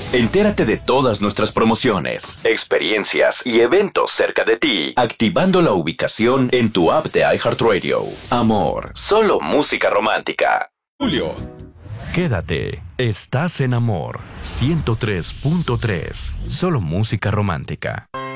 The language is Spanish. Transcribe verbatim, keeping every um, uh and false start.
Entérate de todas nuestras promociones, experiencias y eventos cerca de ti, activando la ubicación en tu app de iHeartRadio. Amor, solo música romántica. Julio. Quédate, estás en Amor ciento tres punto tres, solo música romántica.